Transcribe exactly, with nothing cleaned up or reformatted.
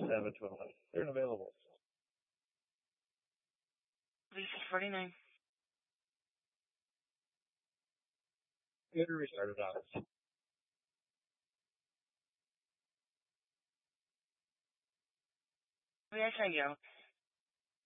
seven twelve. They're unavailable. V C forty-nine. Good to restart it off. Yes, I go.